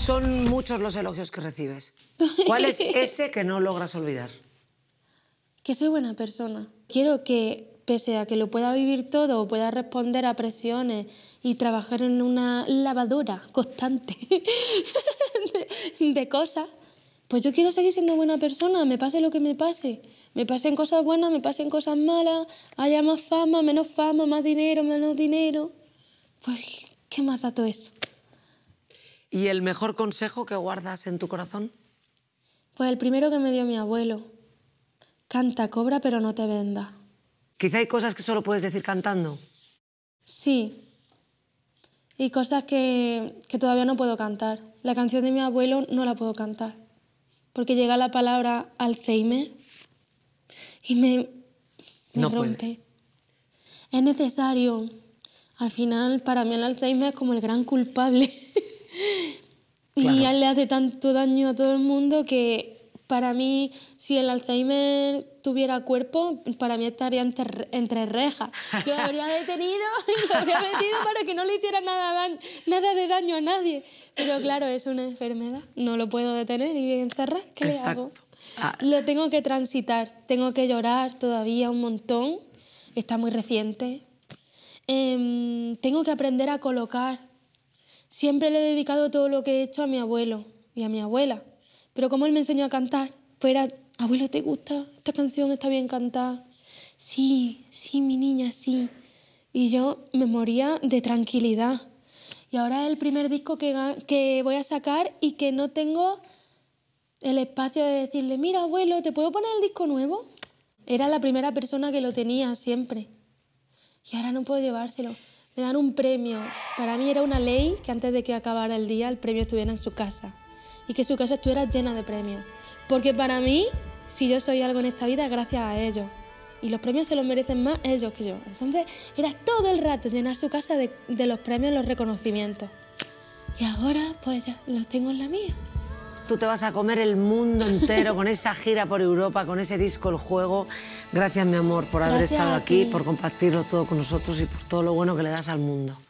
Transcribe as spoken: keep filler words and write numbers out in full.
Son muchos los elogios que recibes. ¿Cuál es ese que no logras olvidar? Que soy buena persona. Quiero que, pese a que lo pueda vivir todo, o pueda responder a presiones y trabajar en una lavadora constante de, de cosas, pues yo quiero seguir siendo buena persona, me pase lo que me pase. Me pasen cosas buenas, me pasen cosas malas, haya más fama, menos fama, más dinero, menos dinero. Pues, ¿qué más da todo eso? ¿Y el mejor consejo que guardas en tu corazón? Pues el primero que me dio mi abuelo. Canta, cobra, pero no te vendas. Quizá hay cosas que solo puedes decir cantando. Sí. Y cosas que, que todavía no puedo cantar. La canción de mi abuelo no la puedo cantar. Porque llega la palabra Alzheimer y me, me no rompe. Puedes. Es necesario. Al final, para mí el Alzheimer es como el gran culpable. Claro. Y él le hace tanto daño a todo el mundo que para mí, si el Alzheimer tuviera cuerpo, para mí estaría entre, entre rejas. Lo habría detenido y lo habría metido para que no le hiciera nada, daño, nada de daño a nadie. Pero claro, es una enfermedad, no lo puedo detener y encerrar. ¿Qué Exacto. le hago? Ah. Lo tengo que transitar, tengo que llorar todavía un montón, está muy reciente. Eh, tengo que aprender a colocar. Siempre le he dedicado todo lo que he hecho a mi abuelo y a mi abuela. Pero como él me enseñó a cantar, pues era, abuelo, ¿te gusta? Esta canción está bien cantada. Sí, sí, mi niña, sí. Y yo me moría de tranquilidad. Y ahora es el primer disco que, que voy a sacar y que no tengo el espacio de decirle, mira, abuelo, ¿te puedo poner el disco nuevo? Era la primera persona que lo tenía siempre. Y ahora no puedo llevárselo. Me dan un premio. Para mí era una ley que antes de que acabara el día el premio estuviera en su casa y que su casa estuviera llena de premios. Porque para mí, si yo soy algo en esta vida, es gracias a ellos. Y los premios se los merecen más ellos que yo. Entonces era todo el rato llenar su casa de, de los premios, los reconocimientos. Y ahora pues ya los tengo en la mía. Tú te vas a comer el mundo entero con esa gira por Europa, con ese disco El Juego. Gracias, mi amor, por haber Gracias estado a aquí, ti. por compartirlo todo con nosotros y por todo lo bueno que le das al mundo.